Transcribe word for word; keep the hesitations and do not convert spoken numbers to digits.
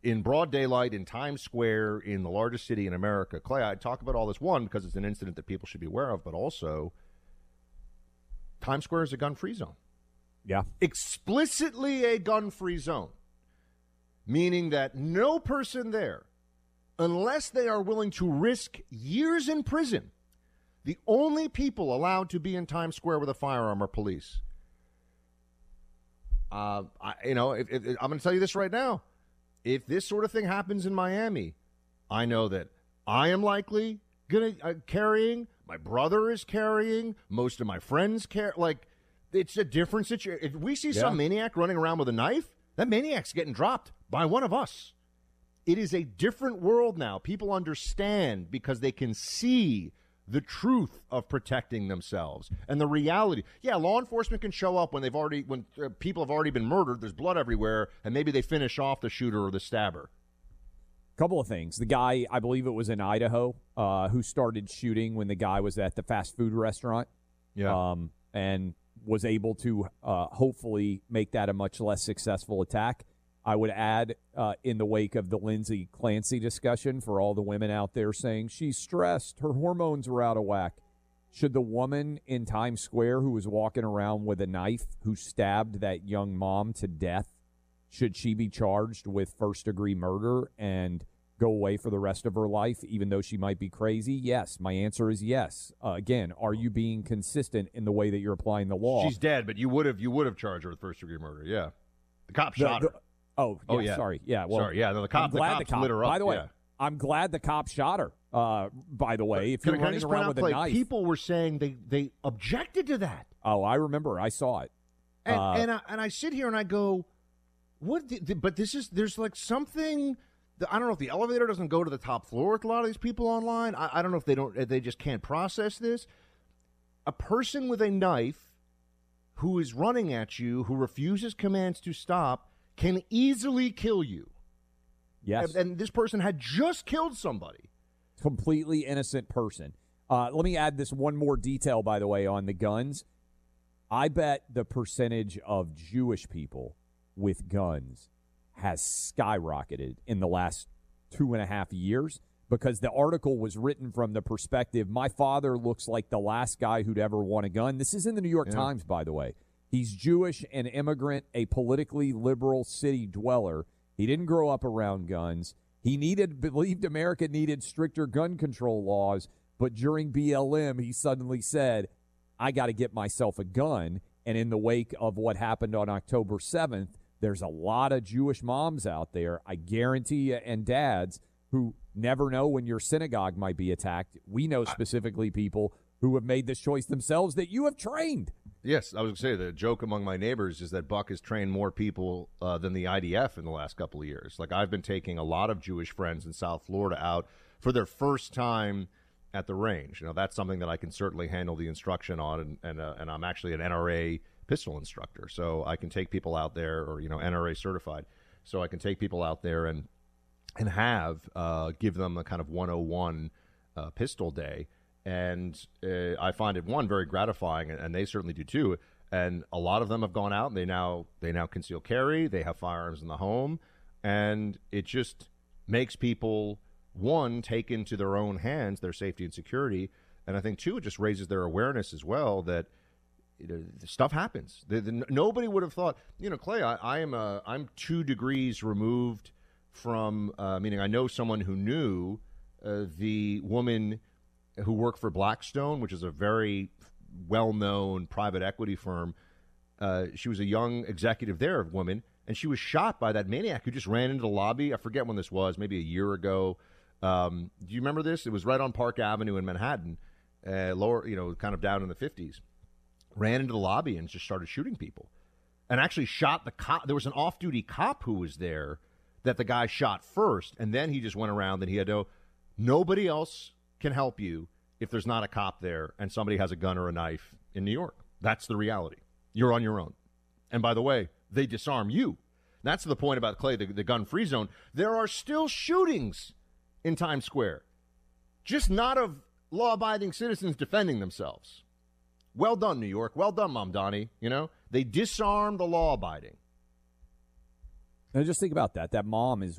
in broad daylight, in Times Square, in the largest city in America. Clay, I talk about all this, one, because it's an incident that people should be aware of, but also Times Square is a gun-free zone. Yeah. Explicitly a gun-free zone, meaning that no person there, unless they are willing to risk years in prison, the only people allowed to be in Times Square with a firearm are police. Uh, I, you know, if, if, I'm going to tell you this right now. If this sort of thing happens in Miami, I know that I am likely going to uh, carrying. My brother is carrying. Most of my friends carry. Like, it's a different situation. If we see yeah. some maniac running around with a knife, that maniac's getting dropped by one of us. It is a different world now. People understand because they can see the truth of protecting themselves and the reality. Yeah, law enforcement can show up when they've already when uh, people have already been murdered. There's blood everywhere, and maybe they finish off the shooter or the stabber. Couple of things. The guy, I believe it was in Idaho, uh, who started shooting when the guy was at the fast food restaurant. Yeah, um, and was able to uh, hopefully make that a much less successful attack. I would add, uh, in the wake of the Lindsay Clancy discussion, for all the women out there saying she's stressed, her hormones are out of whack. Should the woman in Times Square who was walking around with a knife, who stabbed that young mom to death, should she be charged with first-degree murder and go away for the rest of her life, even though she might be crazy? Yes. My answer is yes. Uh, again, are you being consistent in the way that you're applying the law? She's dead, but you would have you would have charged her with first-degree murder. Yeah, the cop the, shot the, her. Oh, yeah, oh, yeah. Sorry. Yeah. Well, sorry. Yeah. No, the cop. The glad cops the cop, lit her up. By the way, yeah. I'm glad the cop shot her. Uh, by the way, if can, you're can running around with a like, knife, people were saying they they objected to that. Oh, I remember. I saw it. And uh, and I, and I sit here and I go, what? The, the, but this is there's like something. I don't know if the elevator doesn't go to the top floor with a lot of these people online. I, I don't know if they don't. If they just can't process this. A person with a knife who is running at you, who refuses commands to stop, can easily kill you. Yes. And, and this person had just killed somebody. Completely innocent person. Uh, let me add this one more detail, by the way, on the guns. I bet the percentage of Jewish people with guns has skyrocketed in the last two and a half years because the article was written from the perspective, my father looks like the last guy who'd ever want a gun. This is in the New York yeah. Times, by the way. He's Jewish, an immigrant, a politically liberal city dweller. He didn't grow up around guns. He needed, believed America needed stricter gun control laws, but during B L M, he suddenly said, I got to get myself a gun. And in the wake of what happened on October seventh, there's a lot of Jewish moms out there, I guarantee you, and dads who never know when your synagogue might be attacked. We know specifically people who have made this choice themselves that you have trained. Yes, I was going to say the joke among my neighbors is that Buck has trained more people uh, than the I D F in the last couple of years. Like, I've been taking a lot of Jewish friends in South Florida out for their first time at the range. You know, that's something that I can certainly handle the instruction on, and and, uh, and I'm actually an N R A pistol instructor, so I can take people out there, or, you know, N R A certified, so I can take people out there and and have uh, give them a kind of one oh one uh, pistol day. And uh, I find it, one, very gratifying, and, and they certainly do too. And a lot of them have gone out, and they now they now conceal carry. They have firearms in the home, and it just makes people, one, take into their own hands their safety and security, and I think, two, it just raises their awareness as well that, you know, stuff happens. The, the, nobody would have thought, you know, Clay, I, I am a I'm two degrees removed from, uh, meaning I know someone who knew uh, the woman who worked for Blackstone, which is a very well-known private equity firm. Uh, she was a young executive there, woman, and she was shot by that maniac who just ran into the lobby. I forget when this was, maybe a year ago. Um, do you remember this? It was right on Park Avenue in Manhattan, uh, lower, you know, kind of down in the fifties. Ran into the lobby and just started shooting people, and actually shot the cop. There was an off-duty cop who was there that the guy shot first, and then he just went around and he had to. Nobody else can help you if there's not a cop there and somebody has a gun or a knife in New York. That's the reality. You're on your own. And by the way, they disarm you. That's the point about, Clay, the, the gun-free zone. There are still shootings in Times Square, just not of law-abiding citizens defending themselves. Well done, New York. Well done, Mom Donnie. You know, they disarm the law-abiding. Now, just think about that. That mom is